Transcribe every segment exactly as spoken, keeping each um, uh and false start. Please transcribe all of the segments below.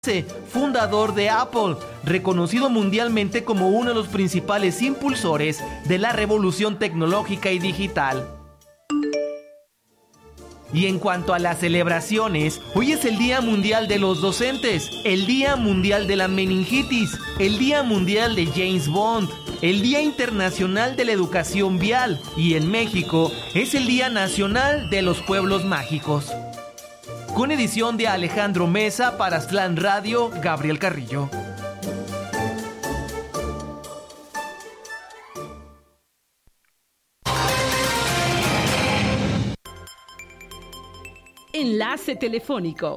fundador de Apple, reconocido mundialmente como uno de los principales impulsores de la revolución tecnológica y digital. Y en cuanto a las celebraciones, hoy es el Día Mundial de los Docentes, el Día Mundial de la Meningitis, el Día Mundial de James Bond, el Día Internacional de la Educación Vial y en México es el Día Nacional de los Pueblos Mágicos. Con edición de Alejandro Mesa para Aztlán Radio, Gabriel Carrillo. Enlace telefónico.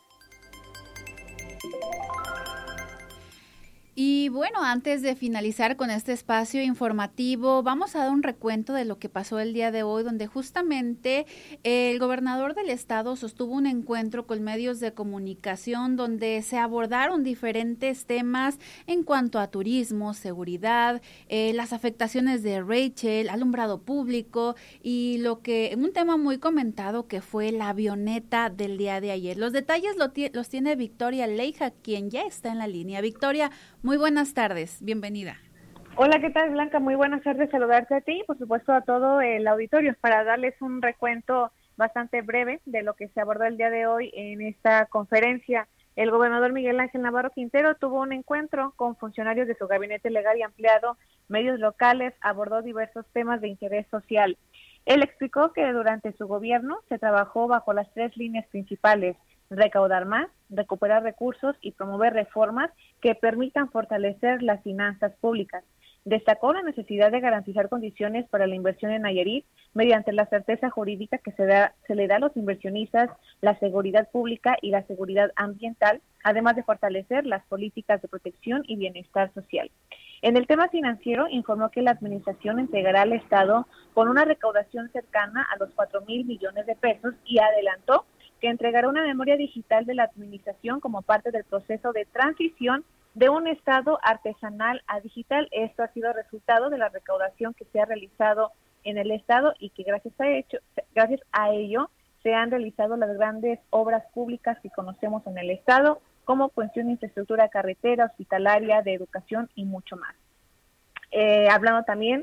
Y bueno, antes de finalizar con este espacio informativo, vamos a dar un recuento de lo que pasó el día de hoy, donde justamente el gobernador del estado sostuvo un encuentro con medios de comunicación donde se abordaron diferentes temas en cuanto a turismo, seguridad, eh, las afectaciones de Rachel, alumbrado público y lo que un tema muy comentado que fue la avioneta del día de ayer. Los detalles lo t- los tiene Victoria Leija, quien ya está en la línea. Victoria, muy buenas tardes, bienvenida. Hola, ¿qué tal, Blanca? Muy buenas tardes, saludarte a ti y por supuesto a todo el auditorio para darles un recuento bastante breve de lo que se abordó el día de hoy en esta conferencia. El gobernador Miguel Ángel Navarro Quintero tuvo un encuentro con funcionarios de su gabinete legal y ampliado, medios locales, abordó diversos temas de interés social. Él explicó que durante su gobierno se trabajó bajo las tres líneas principales: recaudar más, recuperar recursos y promover reformas que permitan fortalecer las finanzas públicas. Destacó la necesidad de garantizar condiciones para la inversión en Nayarit mediante la certeza jurídica que se, da, se le da a los inversionistas, la seguridad pública y la seguridad ambiental, además de fortalecer las políticas de protección y bienestar social. En el tema financiero, informó que la administración entregará al Estado con una recaudación cercana a los cuatro mil millones de pesos y adelantó que entregará una memoria digital de la administración como parte del proceso de transición de un estado artesanal a digital. Esto ha sido resultado de la recaudación que se ha realizado en el estado y que gracias a, hecho, gracias a ello se han realizado las grandes obras públicas que conocemos en el estado, como cuestión de infraestructura carretera, hospitalaria, de educación y mucho más. Eh, hablando también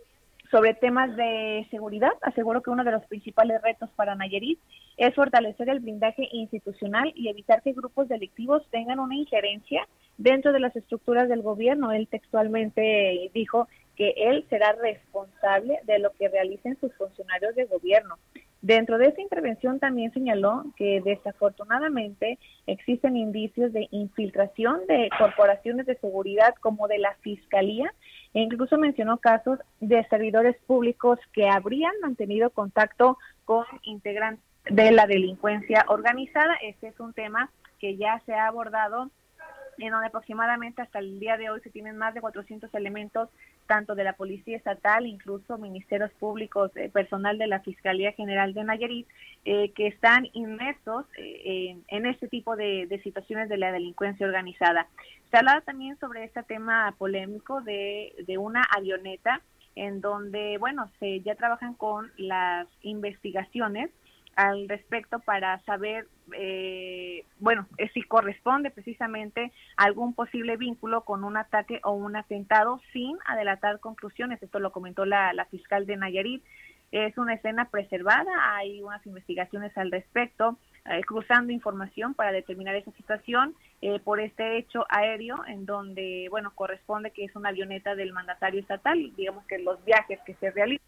sobre temas de seguridad, aseguró que uno de los principales retos para Nayarit es fortalecer el blindaje institucional y evitar que grupos delictivos tengan una injerencia dentro de las estructuras del gobierno. Él textualmente dijo que él será responsable de lo que realicen sus funcionarios de gobierno. Dentro de esa intervención también señaló que desafortunadamente existen indicios de infiltración de corporaciones de seguridad como de la Fiscalía, e incluso mencionó casos de servidores públicos que habrían mantenido contacto con integrantes de la delincuencia organizada. Este es un tema que ya se ha abordado, en donde aproximadamente hasta el día de hoy se tienen más de cuatrocientos elementos, tanto de la Policía Estatal, incluso ministerios públicos, eh, personal de la Fiscalía General de Nayarit, eh, que están inmersos eh, en, en este tipo de, de situaciones de la delincuencia organizada. Se hablaba también sobre este tema polémico de, de una avioneta, en donde, bueno, se ya trabajan con las investigaciones al respecto para saber, eh, bueno, si corresponde precisamente algún posible vínculo con un ataque o un atentado, sin adelantar conclusiones. Esto lo comentó la, la fiscal de Nayarit. Es una escena preservada, hay unas investigaciones al respecto, eh, cruzando información para determinar esa situación eh, por este hecho aéreo, en donde, bueno, corresponde que es una avioneta del mandatario estatal, digamos que los viajes que se realizan.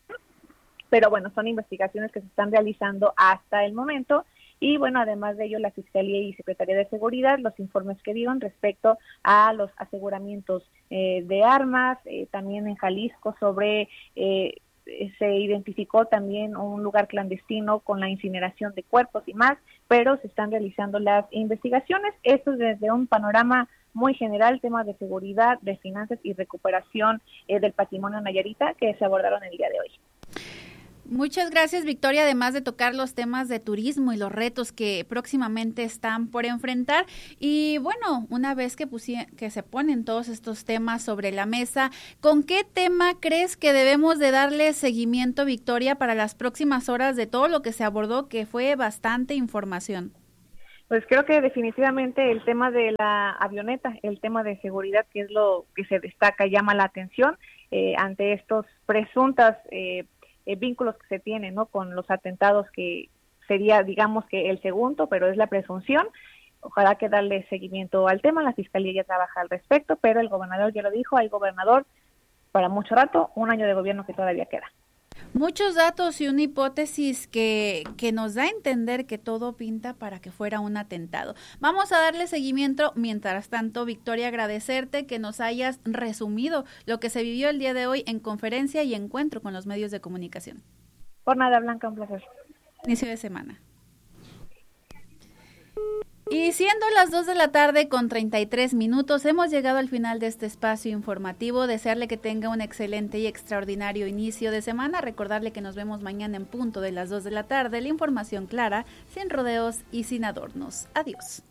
Pero bueno, son investigaciones que se están realizando hasta el momento y bueno, además de ello, la Fiscalía y Secretaría de Seguridad, los informes que dieron respecto a los aseguramientos eh, de armas, eh, también en Jalisco sobre, eh, se identificó también un lugar clandestino con la incineración de cuerpos y más, pero se están realizando las investigaciones. Esto es desde un panorama muy general, temas de seguridad, de finanzas y recuperación eh, del patrimonio nayarita que se abordaron el día de hoy. Muchas gracias, Victoria, además de tocar los temas de turismo y los retos que próximamente están por enfrentar. Y bueno, una vez que, pusi- que se ponen todos estos temas sobre la mesa, ¿con qué tema crees que debemos de darle seguimiento, Victoria, para las próximas horas de todo lo que se abordó, que fue bastante información? Pues creo que definitivamente el tema de la avioneta, el tema de seguridad, que es lo que se destaca, llama la atención eh, ante estos presuntos eh, eh, vínculos que se tienen, ¿no?, con los atentados, que sería, digamos, que el segundo, pero es la presunción. Ojalá que darle seguimiento al tema, la Fiscalía ya trabaja al respecto, pero el gobernador ya lo dijo, hay gobernador para mucho rato, un año de gobierno que todavía queda. Muchos datos y una hipótesis que, que nos da a entender que todo pinta para que fuera un atentado. Vamos a darle seguimiento. Mientras tanto, Victoria, agradecerte que nos hayas resumido lo que se vivió el día de hoy en conferencia y encuentro con los medios de comunicación. Por nada, Blanca, un placer. Inicio de semana. Y siendo las dos de la tarde con treinta y tres minutos, hemos llegado al final de este espacio informativo. Desearle que tenga un excelente y extraordinario inicio de semana. Recordarle que nos vemos mañana en punto de las dos de la tarde. La información clara, sin rodeos y sin adornos. Adiós.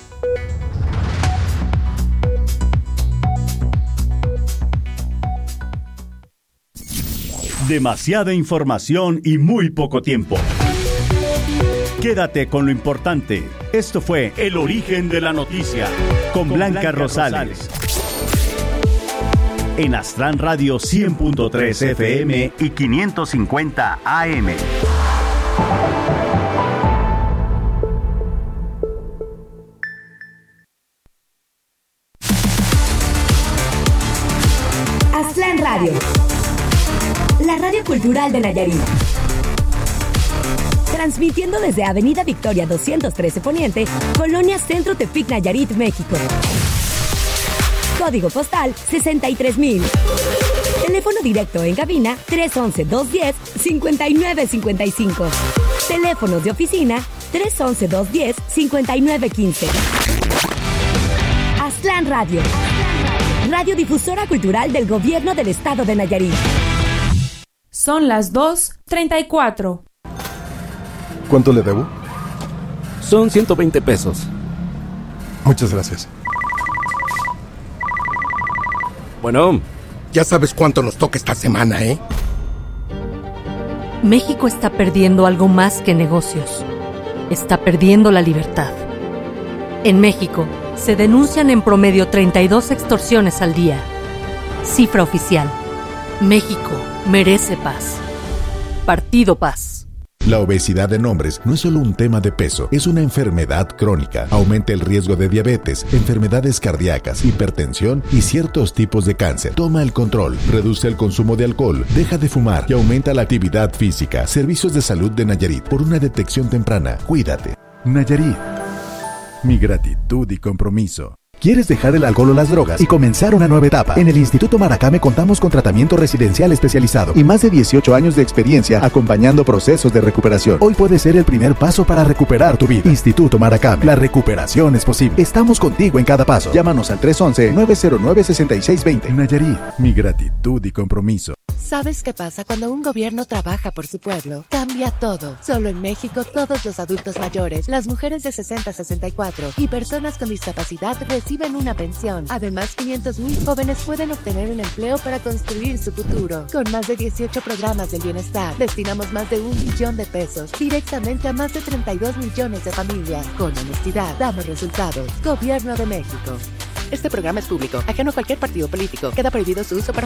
Demasiada información y muy poco tiempo. Quédate con lo importante. Esto fue El Origen de la Noticia con Blanca, Blanca Rosales. Rosales. En Aztlán Radio cien punto tres F M y quinientos cincuenta A M. Aztlán Radio, la radio cultural de Nayarit. Transmitiendo desde Avenida Victoria doscientos trece Poniente, Colonia Centro Tepic, Nayarit, México. Código postal sesenta y tres mil. Teléfono directo en cabina tres once, dos diez, cincuenta y nueve cincuenta y cinco. Teléfonos de oficina tres once, dos diez, cincuenta y nueve quince. Aztlán Radio, radiodifusora cultural del Gobierno del Estado de Nayarit. Son las dos treinta y cuatro. ¿Cuánto le debo? Son ciento veinte pesos. Muchas gracias. Bueno. Ya sabes cuánto nos toca esta semana, ¿eh? México está perdiendo algo más que negocios. Está perdiendo la libertad. En México, se denuncian en promedio treinta y dos extorsiones al día. Cifra oficial. México merece paz. Partido Paz. La obesidad en hombres no es solo un tema de peso, es una enfermedad crónica. Aumenta el riesgo de diabetes, enfermedades cardíacas, hipertensión y ciertos tipos de cáncer. Toma el control, reduce el consumo de alcohol, deja de fumar y aumenta la actividad física. Servicios de Salud de Nayarit, por una detección temprana. Cuídate. Nayarit. Mi gratitud y compromiso. ¿Quieres dejar el alcohol o las drogas y comenzar una nueva etapa? En el Instituto Maracame contamos con tratamiento residencial especializado y más de dieciocho años de experiencia acompañando procesos de recuperación. Hoy puede ser el primer paso para recuperar tu vida. Instituto Maracame, la recuperación es posible. Estamos contigo en cada paso. Llámanos al tres once, nueve cero nueve, seis seis dos cero. Nayarit, mi gratitud y compromiso. ¿Sabes qué pasa cuando un gobierno trabaja por su pueblo? Cambia todo. Solo en México, todos los adultos mayores, las mujeres de sesenta a sesenta y cuatro y personas con discapacidad reciben una pensión. Además, quinientos mil jóvenes pueden obtener un empleo para construir su futuro. Con más de dieciocho programas del bienestar, destinamos más de un billón de pesos directamente a más de treinta y dos millones de familias. Con honestidad, damos resultados. Gobierno de México. Este programa es público, ajeno a cualquier partido político. Queda prohibido su uso para